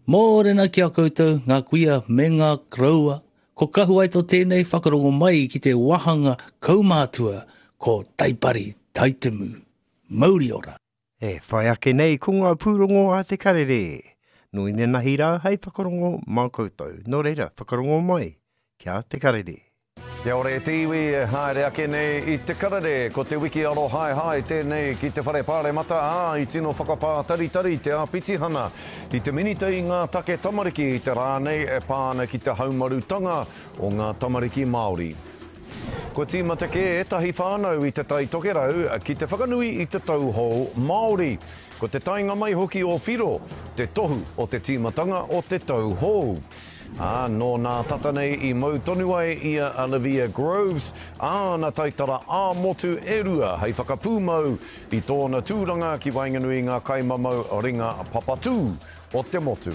Mōrena ki a koutou, ngā kuia me ngā kraua, ko kahu ai tō tēnei whakarongo mai ki te wahanga kaumātua ko Taipari Taitemu, Māori ora. E whai ake nei kunga pūrongo a te karere. Nui ne nahi rā hei whakarongo mā koutou. Nō reira, whakarongo mai kia te karere. Kia ora e te iwi e haere ake nei I te karere, ko te wiki aro hai tēnei ki te whare pāre mata I tino whakapā tari te āpitihana I te minita I ngā take tamariki I te rānei e pāna ki te haumarutanga o ngā tamariki Māori. Ko tīmata ke etahi whānau I te tai tokerau ki te whakanui I te tauhou Māori. Ko te tainga mai hoki o whiro, te tohu o te tīmatanga o te tauhou. Nō nā tata nei I mautonu ai ia Olivia Groves, nā taitara motu e rua hei whakapūmau I tōna tūranga ki wainganui ngā kaimamau ringa papatū o te motu.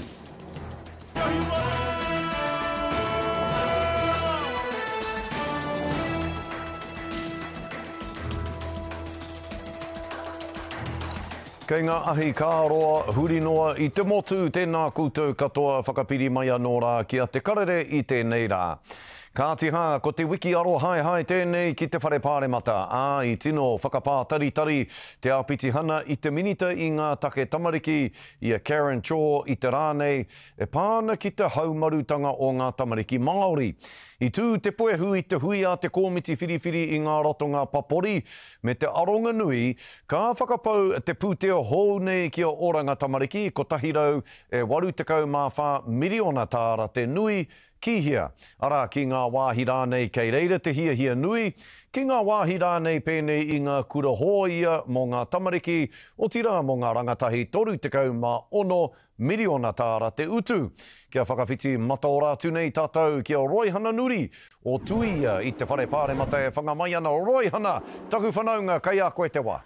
Kei ngā ahi kāroa huri noa I te motu, tēnā koutou katoa whakapiri mai anō rā ki a te karere I tēnei rā. Ka tiha, ko te wiki aro hai tēnei ki te whare pāre mata. I tino whakapā tari te āpitihana I te minita I ngā take tamariki ia Karen Chaw I te rānei e pāna ki te haumarutanga o ngā tamariki Māori. I tū te poehu I te hui a te kōmiti whiriwhiri I ngā rotonga papori me te aronga nui, ka whakapau te pūteo hou nei ki o oranga tamariki ko tahirau e 84 miliona tāra te nui ki hia. Ara ki ngā wāhi rānei kei reira te hia nui, ki ngā wāhi rānei pēnei I ngā kura hōia mō ngā tamariki o tira mō ngā rangatahi 36 miliona tāra te utu. Kia whakawhiti mata o rātu nei tātou kia Roihana Nuri o Tuia I te whare pāre mata e whangamai ana Roihana. Taku whanaunga kai a koe te wā.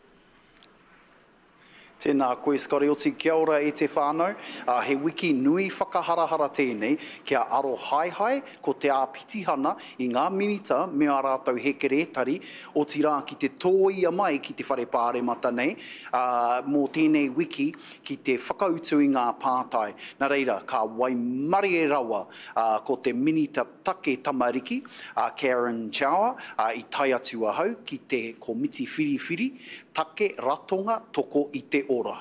Tēnā koe Skarioti, kia ora E te whānau. He wiki nui whakaharahara tēnei, kia aro hai, ko te āpitihana I ngā minita me a rātou hekere tari, o tira ki te tōia mai ki te whare pāre mata nei, mō tēnei wiki ki te whakautu I ngā pātai. Nā reira, ka waimari e rawa ko te minita take tamariki, Karen Chaw, I tai atu ahau ki te komiti whiriwhiri, take ratonga toko I te ora.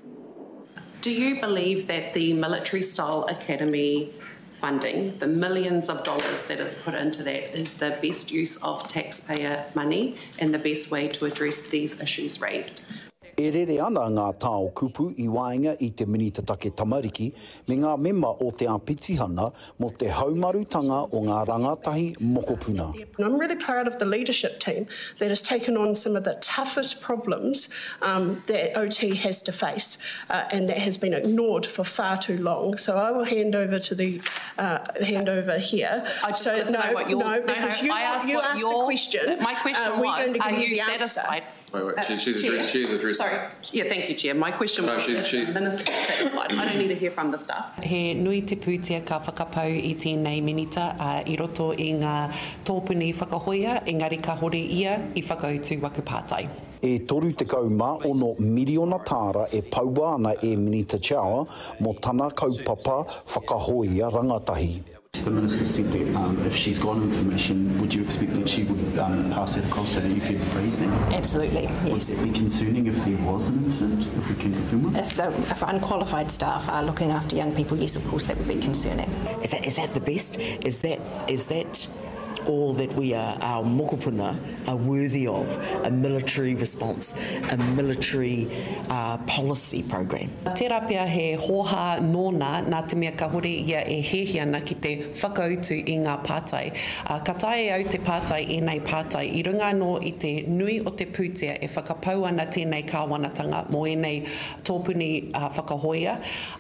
Do you believe that the military-style academy funding, the millions of dollars that is put into that, is the best use of taxpayer money and the best way to address these issues raised? E rere ana ngā tāo kupu I waenga I te minita take tamariki me ngā mema o te āpitihana mo te haumarutanga o ngā rangatahi mokopuna. I'm really proud of the leadership team that has taken on some of the toughest problems that OT has to face and that has been ignored for far too long. So I will hand over to the hand over here. I just want to know what yours... No, because you asked the question. My question was, are you satisfied? She's addressing. Sorry. Yeah, thank you, Chair. My question was, the Minister satisfied? I don't need to hear from the staff. He nui te pūtea ka whakapau I tēnei minita I roto I ngā tōpuni whakahoia, engari ka hore ia I whakautu waku pātai. E toru te kaumā miliona tāra e paua ana e Minita Chaw mo tana kaupapa whakahoia rangatahi. The Minister said that if she's got information, would you expect that she would pass that across so that you could raise them? Absolutely, yes. Would it be concerning if there was an incident, if we can confirm it? If unqualified staff are looking after young people, yes, of course, that would be concerning. Is that the best? Is that all that we are, our mokopuna are worthy of, a military response, a military policy program. Tērā pia he hoha nōna nā te mea ka hore ia e hehi ana ki te whakautu I ngā pātai. Ka tae au te pātai e nei pātai I runga no I te nui o te pūtea e whakapau ana tēnei kāwanatanga mō e nei tōpuni whakahoia.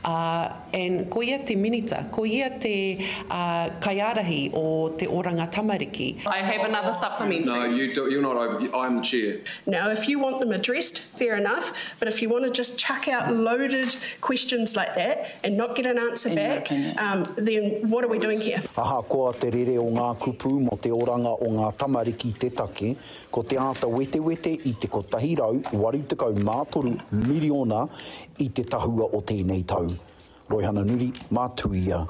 And ko ia te minita, ko ia te kaiarahi o te oranga tamariki. I have another supplementary. No, you're not over. I'm the chair. Now, if you want them addressed, fair enough. But if you want to just chuck out loaded questions like that and not get an answer back, then what are we doing here? Aha koa te rere o ngā kupu mo te oranga o ngā tamariki te take, ko te ata wete I te kotahirau 83 miliona I te tahua o tēnei tau. Roihana Nuri, mātuia.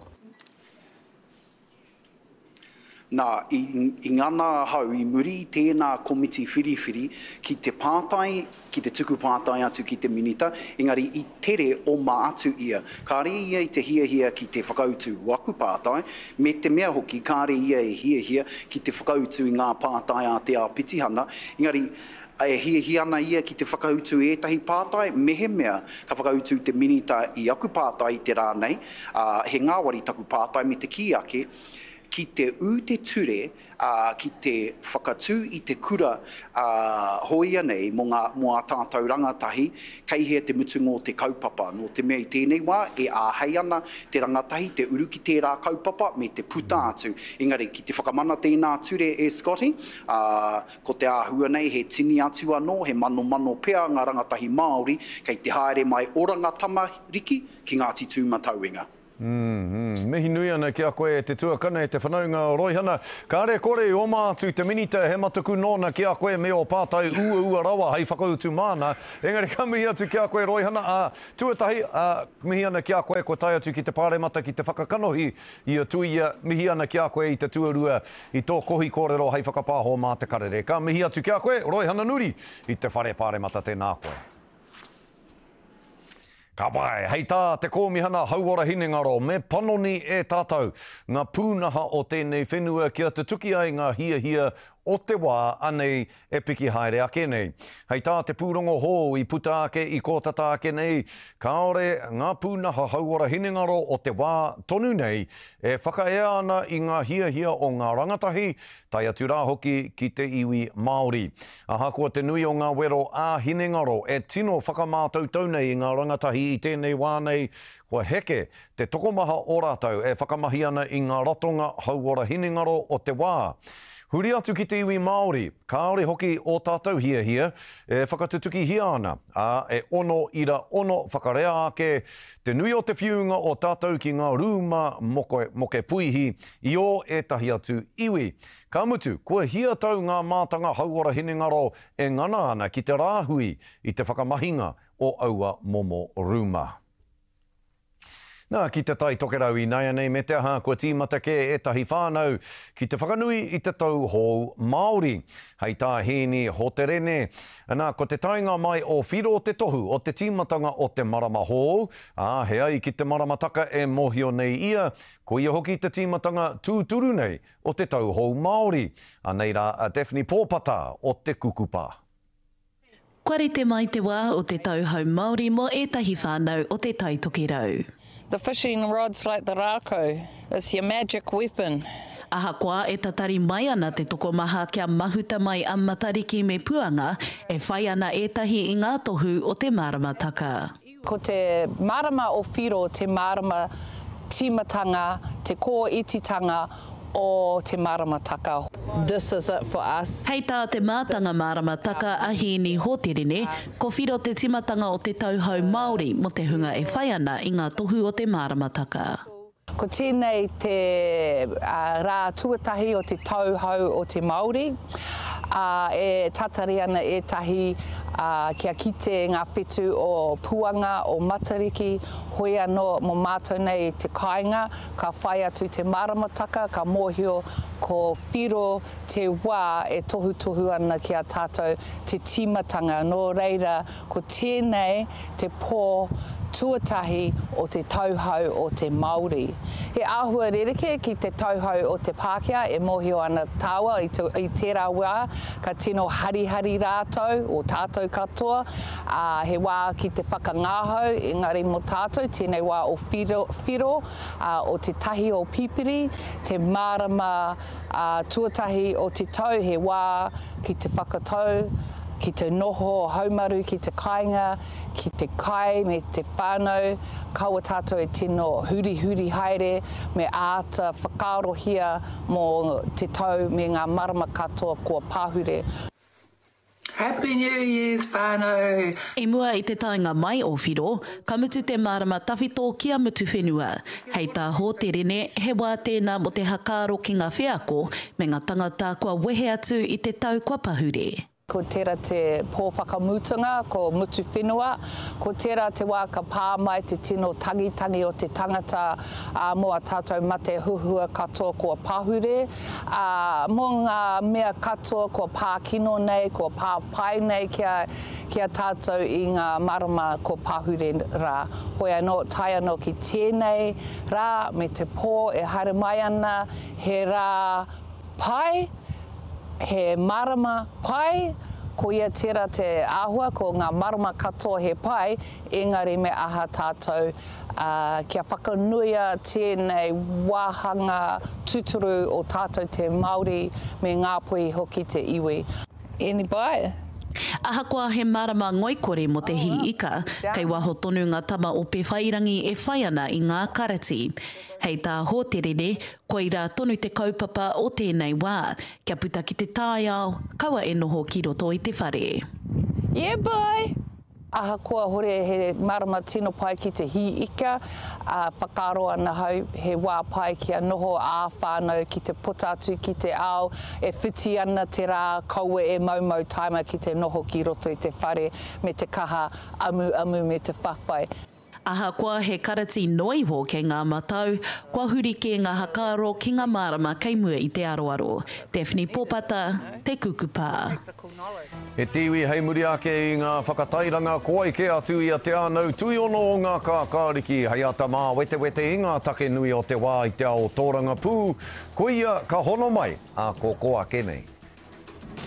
Nā, i ngana hau i muri tēnā komiti whiriwhiri ki te pātai, ki te tuku pātai atu ki te minita, engari i tere o mā atu ia. Kāre ia i te hia ki te whakautu waku pātai, me te mea hoki kāre ia e hia ki te whakautu i ngā pātai a te āpitihana, engari e hia ana ia ki te whakautu ētahi pātai, mehe mea ka whakautu te minita i aku pātai te rānei, he ngāwari taku pātai me te ki ake, ki te u te ture, ki te whakatū i te kura hoia nei mo a tātou rangatahi, kei hea te mutungo te kaupapa. No te mea i tēnei wā, e āhei ana te rangatahi, te uru ki tērā kaupapa me te puta atu. Engari, ki te whakamana tēnā ture e Scotty, ko te āhua nei, he tini atu anō, he mano pea ngā rangatahi Māori, kei te haere mai oranga tamariki ki Ngāti Tūmatauenga. Mihi nui ana ki a koe te tuakana e te whanaunga o Roihana. Ka are kore o mātu te minita he mataku nōna ki a koe me o pātai ua rawa hei whakautu māna. Engari ka mihi atu ki a koe Roihana. Tuatahi, mihi ana ki a koe ko tai atu ki te pāremata ki te whakakanohi i a tuia. Mihi ana ki a koe i te tuarua i tō kohi kōrero hei whakapāho mā te karere. Ka mihi atu ki a koe Roihana Nuri i te whare pāremata tēnā koe. Ka pai, hei tā te kōmihana hauora hinengaro, me panoni e tātou ngā pūnaha o tēnei whenua kia te tuki ai ngā hia o te wā anei e piki haere ake nei. Hei tā te pūrongo hō i puta ake i kōtata ake nei, kaore ngā pūnaha hauora hinengaro o te wā tonu nei e whakaea ana i ngā hia o ngā rangatahi, tai atu rā hoki ki te iwi Māori. Aha kua te nui o ngā wero a hinengaro e tino whakamātautau nei i ngā rangatahi i tēnei wā nei, kua heke te tokomaha o rātou e whakamahi ana i ngā ratonga hauora hinengaro o te wā. Huri atu ki te iwi Māori, kāore hoki o tātou hia, e whakatutuki hia ana, e ono ira ono whakarea ake, te nui o te whiunga o tātou ki ngā rūma moke puihi, i o etahi atu iwi. Ka mutu, kua hia tau ngā mātanga hauora hinengaro e ngana ana ki te rāhui i te whakamahinga o aua momo rūma. Nā, ki te tai tokerau I nei nei me te aha, kua tīmata ke etahi whānau, ki te whakanui I te tau hou Māori. Hei tā hēni ho te rene. Nā, ko te tainga mai o whiro te tohu, o te tīmatanga o te marama hou. He ai ki te maramataka e mohio nei ia, ko ia hoki te tīmatanga tūturu nei o te tau hou Māori. Nei rā, Daphne Pōpata o te kukupa. Koare te mai te wā o te tau hou Māori mo etahi whānau o te tai tokerau. The fishing rods like the rākau, it's your magic weapon. Ahakoa e tatari mai ana te tokomaha kia mahuta mai a matariki me puanga e whai ana etahi I ngā tohu o te maramataka. Ko te marama o whiro, te marama timatanga, te kō ititanga o te maramataka. This is it for us. Hei tā te mātanga maramataka ahini hōterene, ko whiro te timatanga o te tauhau Māori mo te hunga e whai ana I ngā tohu o te maramataka. Ko tēnei te rā tuatahi o te tauhau o te Māori, e tatari ana etahi kia kite ngā whetū o puanga, o matariki, hoi anō mo mātou nei te kāinga, ka whai atu te maramataka, ka mōhio ko whiro te wā e tohu ana ki a tātou te timatanga. Nō reira, ko tēnei te pō tuatahi o te tauhau o te Māori. He āhua rereke ki te tauhau o te Pākehā e mōhio ana tāua I tērā wā, ka tino harihari rātou o tātou katoa, he wā ki te whakangāhau, engari mo tātou, tēnei wā o whiro, o te tahi o pipiri, te marama tuatahi o te tau, he wā ki te whakatau, ki te noho haumaru, ki te kāinga, ki te kai me te whānau, kaua tātou e tino huri haere me āta whakaarohia mō te tau me ngā marama katoa kua pāhure. Happy New Year's, whānau! E mua I te tainga mai o whiro, ka mutu te marama tawhito kia mutu whenua. Hei tā hō te rene, he wā tēnā mo te hakaro ki ngā wheako, me ngā tangata kua wehe atu I te tau kua pahure. Ko tērā te pōwhakamutunga, ko mutu whenua. Ko tērā te wā ka pā mai te tino tangitangi o te tangata mo a tātou mate huhua katoa kua pahure. Mo ngā mea katoa kua pā kino nei, kua pā pai nei kia tātou I ngā marama ko pahure rā. Hoi anō tai anō ki tēnei rā, me te pō e haere mai ana, he rā pai, he marama pai, ko ia tērā te āhua, ko ngā marama katoa he pai, engari me aha tātou kia whakanuia tēnei wāhanga tuturu o tātou te Māori me Ngāpuhi hoki te iwi. Anybody? Ahakoa he marama ngoikore mo te hi ika, kei waho tonu ngā tama o pe whairangi e whai ana I ngā karati. Hei tā hōterere, koi rā tonu te kaupapa o tēnei wā, kia puta ki te tāi ao, kaua e noho ki roto I te whare. Yeah, boy! Ahakoa hore he marama tino pai ki te hi ika, whakaro ana hau he wā pai kia noho ā whānau ki te puta atu ki te ao, e whiti ana te rā kaua e maumau taima ki te noho ki roto I te whare me te kaha amu me te whawhai. Ahakoa he karati noiho kei ngā matau, kua huri ke ngā hakaro ki ngā marama kei mua I te aroaro. Daphne Popata, te kukupā. He tiwi hei muri ake I ngā whakatairanga koai ke atu ia te anau tui ono o ngā kākāriki hei ata mā wete I ngā take nui o te wā I te ao tōranga pū. Ko ia ka hono mai a ko koa kenei.